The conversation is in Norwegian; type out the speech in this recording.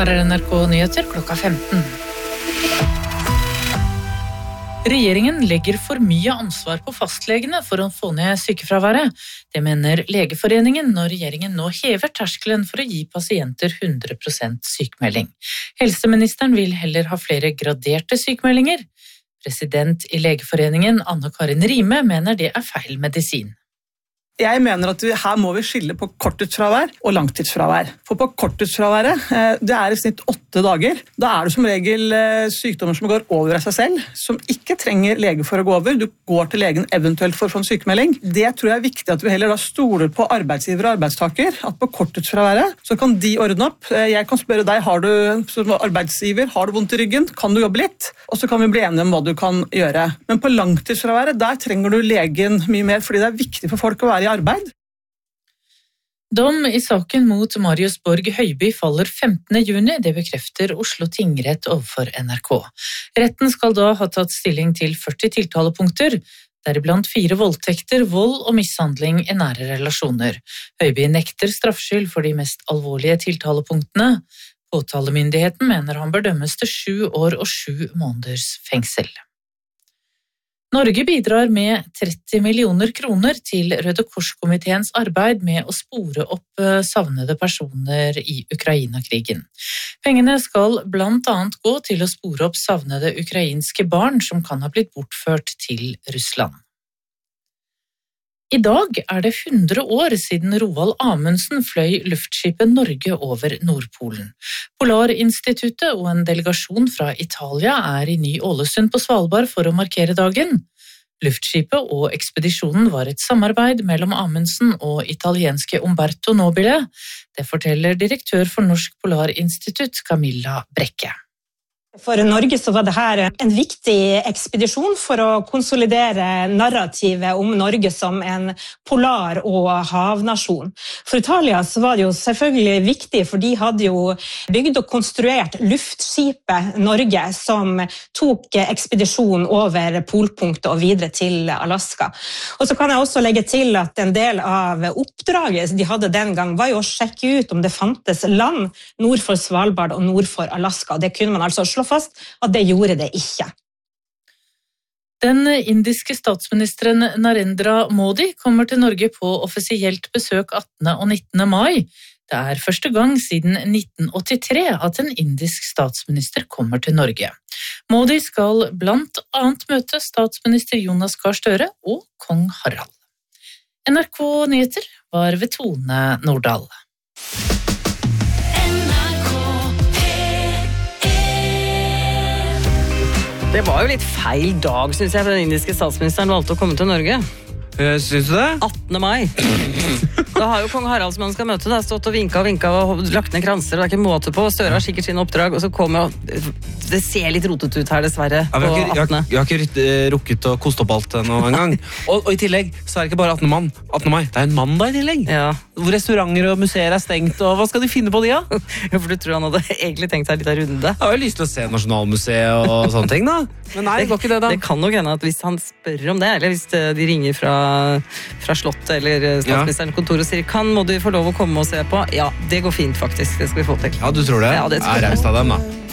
Her NRK Nyheter klokka 15. Regjeringen legger for mye ansvar på fastlegene for å få ned sykefraværet. Det mener Legeforeningen når regjeringen nå hever terskelen for å gi pasienter 100% sykemelding. Helseministeren vil heller ha flere graderte sykemeldinger. President i Legeforeningen, Anne Karin Rime, mener det er feil medisin. Jeg mener at her må vi skille på korttidsfravær og langtidsfravær. For på korttidsfraværet, det er i snitt 8 dager. Da er det som regel sykdommer som går over av seg selv, som ikke trenger lege for å gå over. Du går til legen eventuelt for å få en sykemelding. Det tror jeg er viktig at vi heller da stoler på arbeidsgiver og arbeidstaker, at på korttidsfraværet så kan de ordne opp. Jeg kan spørre deg, har du som arbeidsgiver, har du vondt i ryggen? Kan du jobbe litt? Og så kan vi bli enige om hva du kan gjøre. Men på langtidsfraværet, der trenger du legen mye mer, fordi det er viktig for folk å være i arbeid. Dom i saken mot Marius Borg Høiby faller 15. juni, det bekrefter Oslo tingrett overfor NRK. Retten skal da ha tatt stilling til 40 tiltalepunkter, deriblant 4 voldtekter, vold og mishandling i nære relasjoner. Høiby nekter straffskyld for de mest alvorlige tiltalepunktene. Påtalemyndigheten mener han bør dømmes til 7 år og 7 måneders fengsel. Norge bidrar med 30 millioner kroner til Røde Kors-komiteens arbeid med å spore opp savnede personer i Ukraina-krigen. Pengene skal blant annet gå til å spore opp savnede ukrainske barn som kan ha blitt bortført til Russland. I dag er det 100 år siden Roald Amundsen fløy luftskipet Norge over Nordpolen. Polarinstituttet og en delegasjon fra Italia er i Ny-Ålesund på Svalbard for å markere dagen. Luftskipet og ekspedisjonen var et samarbeid mellom Amundsen og italienske Umberto Nobile. Det forteller direktør for Norsk Polarinstitutt, Camilla Brekke. For Norge så var det her en viktig ekspedisjon for å konsolidere narrativet om Norge som en polar- og havnasjon. For Italia så var det jo selvfølgelig viktig, for de hadde jo bygd og konstruert luftskipet Norge som tok ekspedisjonen over polpunktet og videre til Alaska. Og så kan jeg også legge til at en del av oppdraget de hadde den gang var jo å sjekke ut om det fantes land nord for Svalbard og nord for Alaska. Det kunne man altså slå fast at det gjorde det ikke. Den indiske statsministeren Narendra Modi kommer til Norge på offisielt besøk 18. og 19. mai. Det er første gang siden 1983 at en indisk statsminister kommer til Norge. Modi skal blant annet møte statsminister Jonas Gahr Støre og kong Harald. NRK Nyheter var ved Tone Nordahl. Det var jo litt feil dag, synes jeg, for den indiske statsministeren valgte å komme til Norge. Synes du det? 18. mai. Da har jo kong Harald som han skal møte, da, stått og vinket og lagt ned kranser, og det er ikke måte på, Støre har sikkert sin oppdrag, og så kommer jo, det ser litt rotet ut her dessverre, ja, på 18. Jeg har ikke rukket å koste opp alt nå en gang. og i tillegg så er det ikke bare 18. mai, det er en mandag i tillegg. Ja. Hvor restauranter og museer er stengt, og hva skal de finne på de, da? Ja, for du tror han hadde egentlig tenkt seg litt av runde. Jeg har jo lyst til å se Nasjonalmuseet og sånne ting, da. Men nei, det går ikke det, da. Det kan nok hende at hvis han spør om det, eller hvis de ringer fra Slottet eller statsministerens kontor og sier, må du få lov å komme og se på? Ja, det går fint faktisk, det skal vi få til. Ja, du tror det? Ja, det tror jeg. Raust av dem, da.